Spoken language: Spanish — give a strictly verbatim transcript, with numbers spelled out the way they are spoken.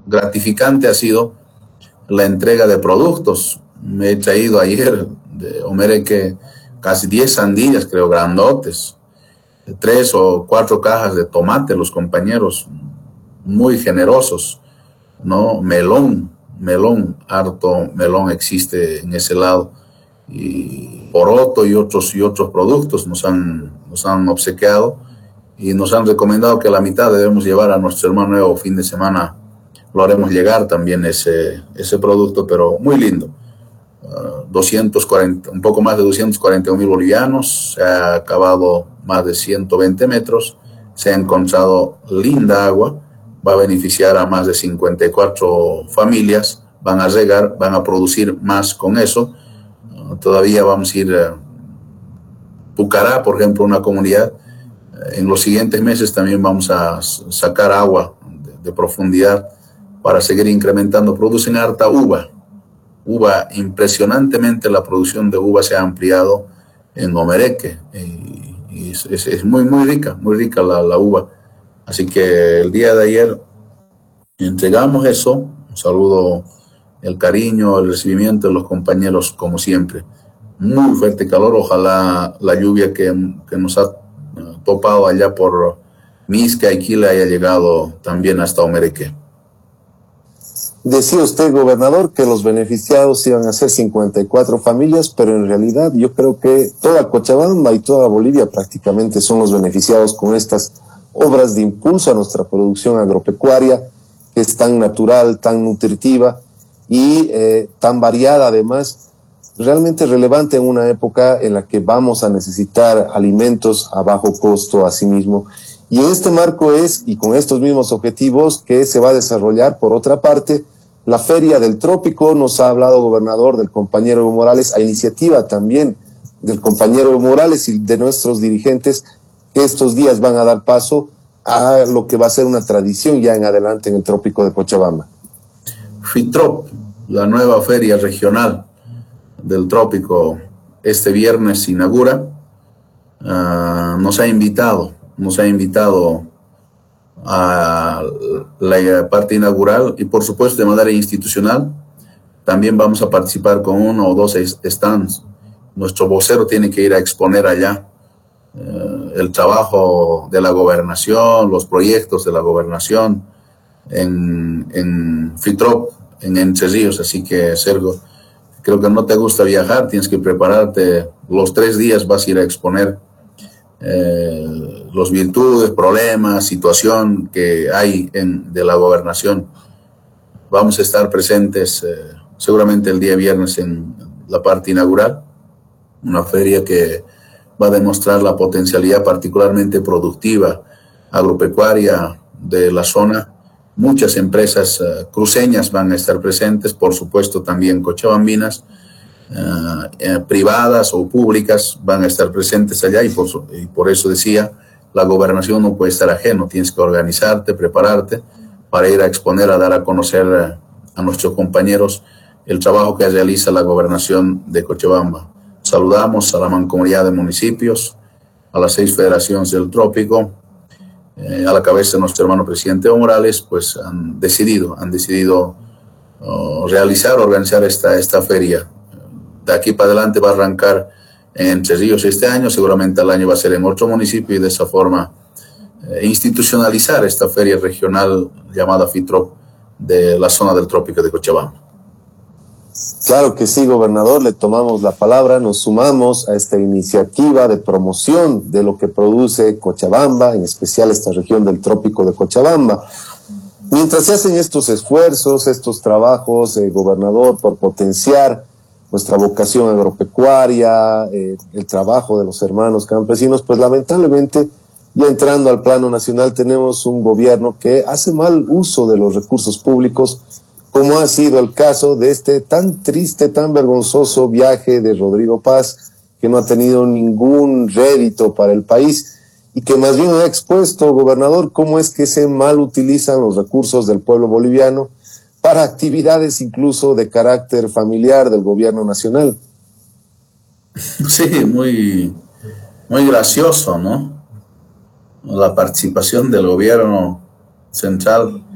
gratificante ha sido la entrega de productos. Me he traído ayer de Omereque casi diez sandías, creo, grandotes, tres o cuatro cajas de tomate, los compañeros, muy generosos, ¿no? Melón, melón, harto melón existe en ese lado. Y poroto y otros, y otros productos nos han, nos han obsequiado y nos han recomendado que la mitad debemos llevar a nuestro hermano nuevo fin de semana. Lo haremos llegar también ese, ese producto, pero muy lindo. Uh, doscientos cuarenta, un poco más de doscientos cuarenta mil bolivianos, se ha acabado más de ciento veinte metros, se ha encontrado linda agua, va a beneficiar a más de cincuenta y cuatro familias, van a regar, van a producir más con eso. Uh, todavía vamos a ir a uh, Pucará, por ejemplo, una comunidad. Uh, en los siguientes meses también vamos a sacar agua de, de profundidad para seguir incrementando. Producen harta uva. Uva, impresionantemente la producción de uva se ha ampliado en Omereque y, y es, es, es muy, muy rica, muy rica la, la uva. Así que el día de ayer entregamos eso, un saludo, el cariño, el recibimiento de los compañeros como siempre. Muy fuerte calor, ojalá la lluvia que, que nos ha topado allá por Misca y Quila haya llegado también hasta Omereque. Decía usted, gobernador, que los beneficiados iban a ser cincuenta y cuatro familias, pero en realidad yo creo que toda Cochabamba y toda Bolivia prácticamente son los beneficiados con estas obras de impulso a nuestra producción agropecuaria, que es tan natural, tan nutritiva y eh, tan variada además, realmente relevante en una época en la que vamos a necesitar alimentos a bajo costo a sí mismo. Y en este marco es, y con estos mismos objetivos, que se va a desarrollar, por otra parte, la Feria del Trópico. Nos ha hablado, gobernador, del compañero Evo Morales, a iniciativa también del compañero Evo Morales y de nuestros dirigentes, que estos días van a dar paso a lo que va a ser una tradición ya en adelante en el Trópico de Cochabamba. FITROP, la nueva feria regional del Trópico, este viernes se inaugura. Uh, nos ha invitado, nos ha invitado a la parte inaugural y por supuesto de manera institucional. También vamos a participar con uno o dos stands. Nuestro vocero tiene que ir a exponer allá uh, el trabajo de la gobernación, los proyectos de la gobernación en, en FITROP, en Entre Ríos. Así que, Sergio, creo que no te gusta viajar, tienes que prepararte. Los tres días vas a ir a exponer eh, los virtudes, problemas, situación que hay en, de la gobernación. Vamos a estar presentes eh, seguramente el día viernes en la parte inaugural, una feria que va a demostrar la potencialidad particularmente productiva, agropecuaria de la zona. Muchas empresas uh, cruceñas van a estar presentes, por supuesto también cochabambinas, uh, eh, privadas o públicas van a estar presentes allá y por, y por eso decía, la gobernación no puede estar ajeno, tienes que organizarte, prepararte para ir a exponer, a dar a conocer uh, a nuestros compañeros el trabajo que realiza la gobernación de Cochabamba. Saludamos a la mancomunidad de municipios, a las seis federaciones del Trópico, Eh, a la cabeza de nuestro hermano presidente Evo Morales, pues han decidido, han decidido uh, realizar, organizar esta, esta feria. De aquí para adelante va a arrancar en Entre Ríos este año, seguramente el año va a ser en otro municipio y de esa forma eh, institucionalizar esta feria regional llamada FITROP de la zona del Trópico de Cochabamba. Claro que sí, gobernador, le tomamos la palabra, nos sumamos a esta iniciativa de promoción de lo que produce Cochabamba, en especial esta región del Trópico de Cochabamba. Mientras se hacen estos esfuerzos, estos trabajos, eh, gobernador, por potenciar nuestra vocación agropecuaria, eh, el trabajo de los hermanos campesinos, pues lamentablemente, ya entrando al plano nacional, tenemos un gobierno que hace mal uso de los recursos públicos, como ha sido el caso de este tan triste, tan vergonzoso viaje de Rodrigo Paz, que no ha tenido ningún rédito para el país y que más bien ha expuesto, gobernador, cómo es que se mal utilizan los recursos del pueblo boliviano para actividades incluso de carácter familiar del gobierno nacional. Sí, muy, muy gracioso, ¿no? La participación del gobierno central